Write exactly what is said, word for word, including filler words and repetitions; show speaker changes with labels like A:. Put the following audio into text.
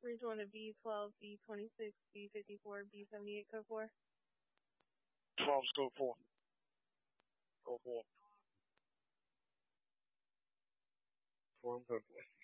A: Range one to B twelve, B twenty-six, B fifty-four, B seventy-eight, code four.
B: twelve, code four. Code four. Form code four.